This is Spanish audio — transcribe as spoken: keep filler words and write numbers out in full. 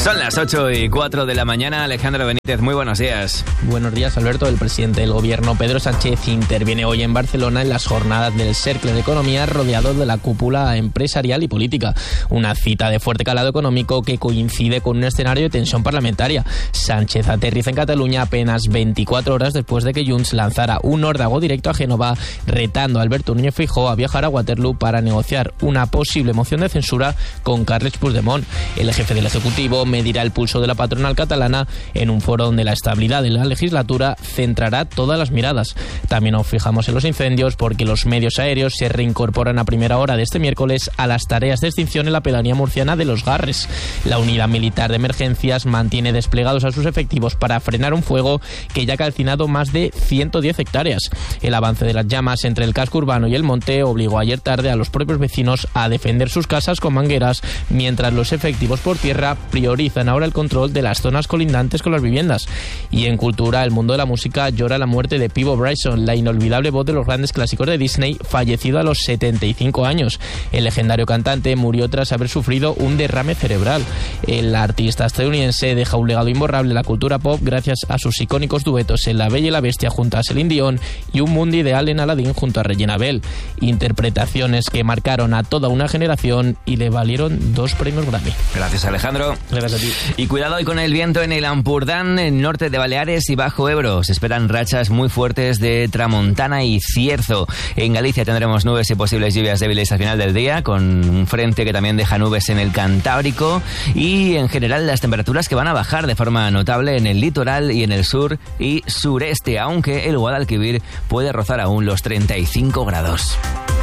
Son las ocho y cuatro de la mañana. Alejandro Benítez, muy buenos días. Buenos días, Alberto. El presidente del gobierno, Pedro Sánchez, interviene hoy en Barcelona en las jornadas del Cercle de Economía, rodeado de la cúpula empresarial y política. Una cita de fuerte calado económico que coincide con un escenario de tensión parlamentaria. Sánchez aterriza en Cataluña apenas veinticuatro horas después de que Junts lanzara un órdago directo a Génova, retando a Alberto Núñez Feijóo a viajar a Waterloo para negociar una posible moción de censura con Carles Puigdemont. El jefe del Ejecutivo medirá el pulso de la patronal catalana en un foro donde la estabilidad de la legislatura centrará todas las miradas. También nos fijamos en los incendios porque los medios aéreos se reincorporan a primera hora de este miércoles a las tareas de extinción en la pedanía murciana de Los Garres. La unidad militar de emergencias mantiene desplegados a sus efectivos para frenar un fuego que ya ha calcinado más de ciento diez hectáreas. El avance de las llamas entre el casco urbano y el monte obligó ayer tarde a los propios vecinos a defender sus casas con mangueras, mientras los efectivos por tierra priorizan ahora el control de las zonas colindantes con las viviendas. Y en cultura, el mundo de la música llora la muerte de Peabo Bryson, la inolvidable voz de los grandes clásicos de Disney, fallecido a los setenta y cinco años. El legendario cantante murió tras haber sufrido un derrame cerebral. El artista estadounidense deja un legado imborrable en la cultura pop gracias a sus icónicos duetos en La Bella y la Bestia junto a Celine Dion y Un mundo ideal en Aladdin junto a Regina Bell. Interpretaciones que marcaron a toda una generación y le valieron dos premios Grammy. Gracias, Alejandro. Gracias a ti. Y cuidado hoy con el viento en el Ampurdán, en norte de Baleares y Bajo Ebro. Se esperan rachas muy fuertes de Tramontana y Cierzo. En Galicia tendremos nubes y posibles lluvias débiles al final del día, con un frente que también deja nubes en el Cantábrico. Y en general las temperaturas que van a bajar de forma notable en el litoral y en el sur y sureste, aunque el Guadalquivir puede rozar aún los treinta y cinco grados.